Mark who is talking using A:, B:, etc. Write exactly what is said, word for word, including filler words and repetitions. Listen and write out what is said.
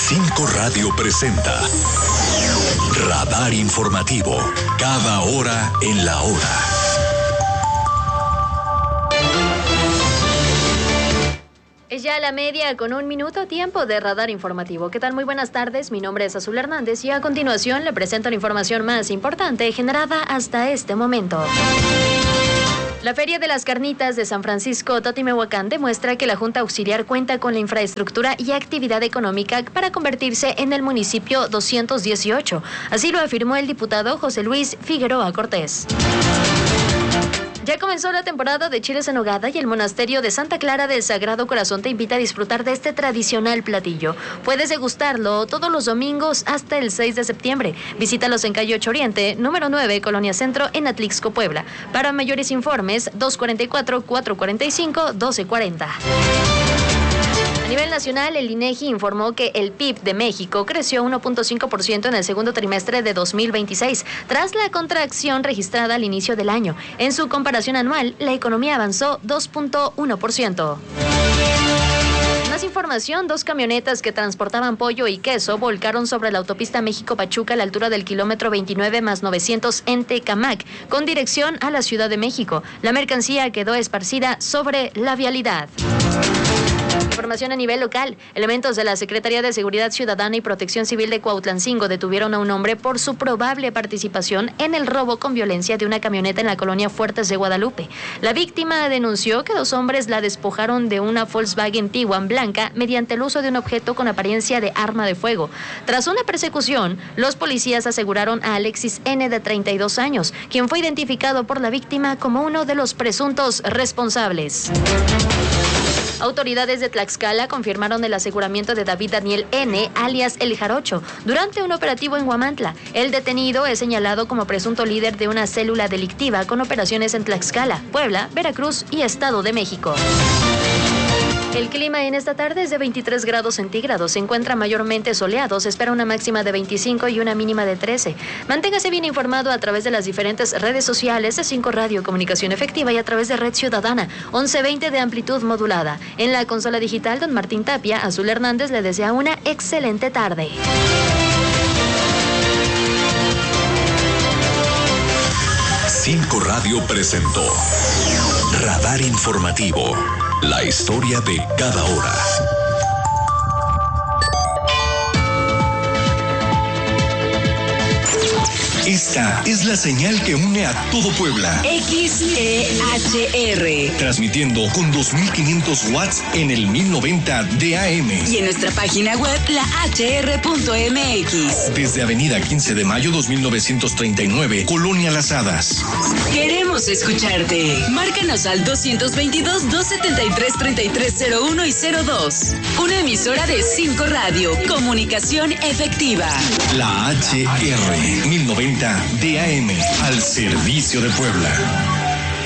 A: cinco Radio presenta Radar Informativo, cada hora en la hora.
B: Es ya la media con un minuto tiempo de Radar Informativo. ¿Qué tal? Muy buenas tardes, mi nombre es Azul Hernández y a continuación le presento la información más importante generada hasta este momento. La Feria de las Carnitas de San Francisco Totimehuacán demuestra que la Junta Auxiliar cuenta con la infraestructura y actividad económica para convertirse en el municipio doscientos dieciocho. Así lo afirmó el diputado José Luis Figueroa Cortés. Ya comenzó la temporada de chiles en nogada y el monasterio de Santa Clara del Sagrado Corazón te invita a disfrutar de este tradicional platillo. Puedes degustarlo todos los domingos hasta el seis de septiembre. Visítalos en calle ocho Oriente, número nueve, Colonia Centro, en Atlixco, Puebla. Para mayores informes, dos cuatro cuatro, cuatro cuatro cinco, uno dos cuatro cero. A nivel nacional, el INEGI informó que el P I B de México creció uno punto cinco por ciento en el segundo trimestre de dos mil veintiséis, tras la contracción registrada al inicio del año. En su comparación anual, la economía avanzó dos punto uno por ciento. Más información, dos camionetas que transportaban pollo y queso volcaron sobre la autopista México-Pachuca a la altura del kilómetro veintinueve más novecientos en Tecamac, con dirección a la Ciudad de México. La mercancía quedó esparcida sobre la vialidad. Información a nivel local. Elementos de la Secretaría de Seguridad Ciudadana y Protección Civil de Cuautlancingo detuvieron a un hombre por su probable participación en el robo con violencia de una camioneta en la colonia Fuertes de Guadalupe. La víctima denunció que dos hombres la despojaron de una Volkswagen Tiguan blanca mediante el uso de un objeto con apariencia de arma de fuego. Tras una persecución, los policías aseguraron a Alexis N., de treinta y dos años, quien fue identificado por la víctima como uno de los presuntos responsables. Autoridades de Tlaxcala confirmaron el aseguramiento de David Daniel N., alias El Jarocho, durante un operativo en Huamantla. El detenido es señalado como presunto líder de una célula delictiva con operaciones en Tlaxcala, Puebla, Veracruz y Estado de México. El clima en esta tarde es de veintitrés grados centígrados, se encuentra mayormente soleado, se espera una máxima de veinticinco y una mínima de trece. Manténgase bien informado a través de las diferentes redes sociales de cinco Radio Comunicación Efectiva y a través de Red Ciudadana, once veinte de amplitud modulada. En la consola digital, don Martín Tapia, Azul Hernández le desea una excelente tarde.
A: cinco Radio presentó Radar Informativo, la historia de cada hora. Esta es la señal que une a todo Puebla.
C: X E H R.
A: Transmitiendo con dos mil quinientos watts en el mil noventa de A M.
C: Y en nuestra página web, la H R punto M X.
A: Desde Avenida quince de mayo dos mil novecientos treinta y nueve, Colonia Las Hadas.
C: Queremos escucharte. Márcanos al dos veintidós, doscientos setenta y tres, treinta y tres cero uno y cero dos. Una emisora de cinco Radio. Comunicación efectiva.
A: La H R mil noventa de A M, al servicio de Puebla.